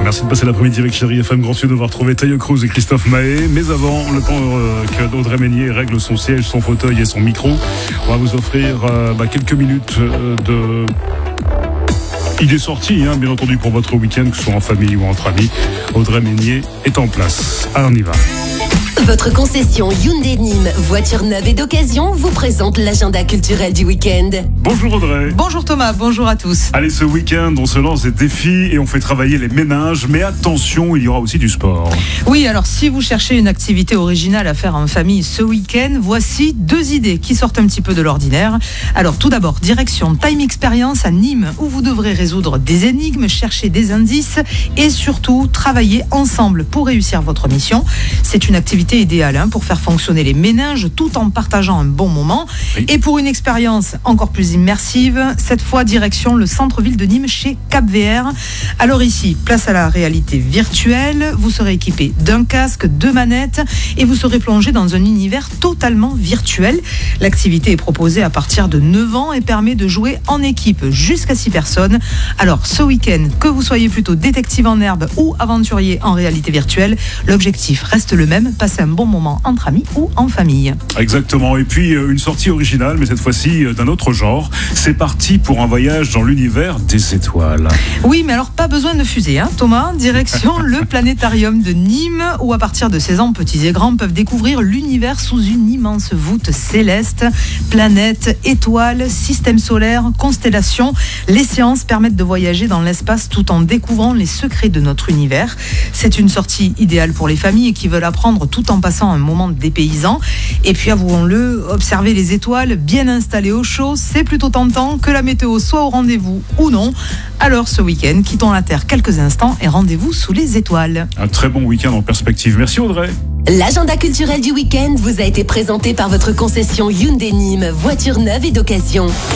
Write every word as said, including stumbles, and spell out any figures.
Merci de passer l'après-midi avec Chérie F M. Grand Sud de vous retrouver Tayo Cruz et Christophe Mahé. Mais avant, le temps euh, qu'Audrey Meignier règle son siège, son fauteuil et son micro, on va vous offrir euh, bah, quelques minutes euh, de... idées sorties, hein, bien entendu, pour votre week-end, que ce soit en famille ou entre amis. Audrey Meignier est en place. Ah, on y va. Votre concession Hyundai Nîmes, voiture neuve et d'occasion, vous présente l'agenda culturel du week-end. Bonjour Audrey. Bonjour Thomas, bonjour à tous. Allez, ce week-end, on se lance des défis et on fait travailler les ménages. Mais attention, il y aura aussi du sport. Oui, alors si vous cherchez une activité originale à faire en famille ce week-end, voici deux idées qui sortent un petit peu de l'ordinaire. Alors tout d'abord, direction Time Experience à Nîmes, où vous devrez résoudre des énigmes, chercher des indices et surtout travailler ensemble pour réussir votre mission. C'est une activité idéal hein, pour faire fonctionner les méninges tout en partageant un bon moment. Oui. Et pour une expérience encore plus immersive, cette fois direction le centre-ville de Nîmes chez Cap V R. Alors ici, place à la réalité virtuelle, vous serez équipé d'un casque, de manettes et vous serez plongé dans un univers totalement virtuel. L'activité est proposée à partir de neuf ans et permet de jouer en équipe jusqu'à six personnes. Alors ce week-end, que vous soyez plutôt détective en herbe ou aventurier en réalité virtuelle, l'objectif reste le même, passer un bon moment entre amis ou en famille. Exactement, et puis une sortie originale, mais cette fois-ci d'un autre genre. C'est parti pour un voyage dans l'univers des étoiles. Oui, mais alors pas besoin de fusée, hein, Thomas. Direction le planétarium de Nîmes, où à partir de seize ans, petits et grands peuvent découvrir l'univers sous une immense voûte céleste. Planètes, étoiles, systèmes solaires, constellations. Les séances permettent de voyager dans l'espace tout en découvrant les secrets de notre univers. C'est une sortie idéale pour les familles qui veulent apprendre tout en passant un moment dépaysant. Et puis avouons-le, observer les étoiles bien installées au chaud, c'est plutôt tentant, que la météo soit au rendez-vous ou non. Alors ce week-end, quittons la Terre quelques instants et rendez-vous sous les étoiles. Un très bon week-end en perspective. Merci Audrey. L'agenda culturel du week-end vous a été présenté par votre concession Hyundai Nîmes, voiture neuve et d'occasion.